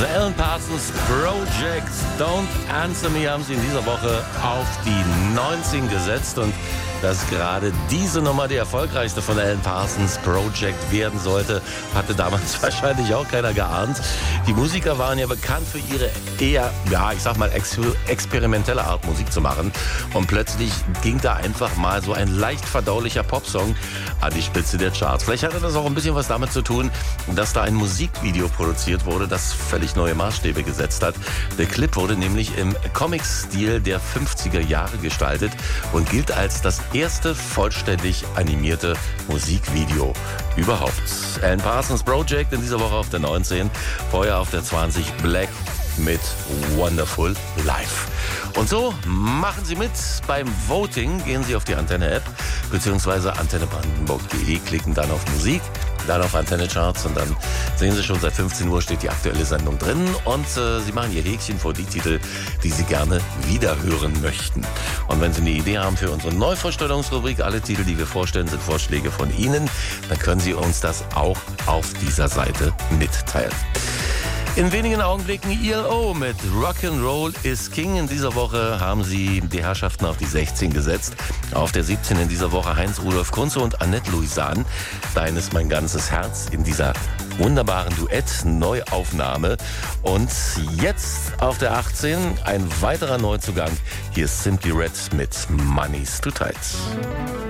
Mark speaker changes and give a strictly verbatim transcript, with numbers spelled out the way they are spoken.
Speaker 1: The Alan Parsons Project, Don't Answer Me, haben sie in dieser Woche auf die neunzehn gesetzt. Und dass gerade diese Nummer die erfolgreichste von Alan Parsons Project werden sollte, hatte damals wahrscheinlich auch keiner geahnt. Die Musiker waren ja bekannt für ihre eher, ja, ich sag mal, ex- experimentelle Art, Musik zu machen. Und plötzlich ging da einfach mal so ein leicht verdaulicher Popsong an die Spitze der Charts. Vielleicht hatte das auch ein bisschen was damit zu tun, dass da ein Musikvideo produziert wurde, das völlig neue Maßstäbe gesetzt hat. Der Clip wurde nämlich im Comic-Stil der fünfziger Jahre gestaltet und gilt als das erste vollständig animierte Musikvideo überhaupt. Alan Parsons Project in dieser Woche auf der neunzehn, vorher auf der zwanzig Black mit Wonderful Life. Und so machen Sie mit beim Voting. Gehen Sie auf die Antenne-App bzw. antenne brandenburg punkt de, klicken dann auf Musik, dann auf Antenne Charts und dann sehen Sie schon, seit fünfzehn Uhr steht die aktuelle Sendung drin und äh, Sie machen Ihr Häkchen vor die Titel, die Sie gerne wiederhören möchten. Und wenn Sie eine Idee haben für unsere Neuvorstellungsrubrik, alle Titel, die wir vorstellen, sind Vorschläge von Ihnen, dann können Sie uns das auch auf dieser Seite mitteilen. In wenigen Augenblicken I L O mit Rock'n'Roll is King. In dieser Woche haben sie die Herrschaften auf die sechzehn gesetzt. Auf der siebzehn in dieser Woche Heinz-Rudolf Kunze und Annette Louisan. Dein ist mein ganzes Herz in dieser wunderbaren Duett-Neuaufnahme. Und jetzt auf der achtzehn ein weiterer Neuzugang. Hier ist Simply Red mit Money's Too Tight.